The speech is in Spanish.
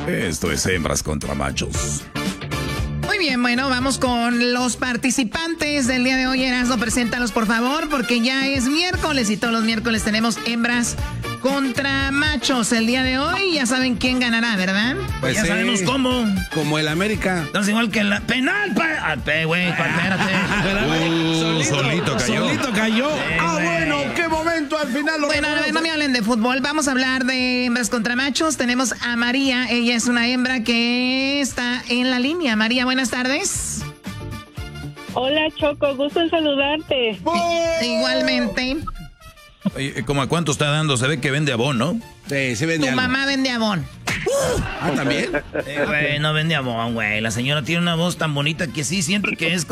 Esto es Hembras contra Machos. Muy bien, bueno, vamos con los participantes del día de hoy. Erasmo, preséntalos, por favor, porque ya es miércoles y todos los miércoles tenemos hembras contra machos. El día de hoy ya saben quién ganará, ¿verdad? Pues ya sabemos cómo. Como el América. Entonces igual que la penal, güey, espérate. Solito cayó. Solito cayó. Bueno, qué momento al final. Bueno, a ver, no me hablen de fútbol. Vamos a hablar de hembras contra machos. Tenemos a María. Ella es una hembra que está en la línea. María, buenas tardes. Hola, Choco, gusto en saludarte. Igualmente. Oye, ¿cómo a cuánto está dando? Se ve que vende abón, ¿no? Sí, se vende Tu algo. mamá vende abón. ¿También? Güey, no vende amor, güey. La señora tiene una voz tan bonita que sí siento que es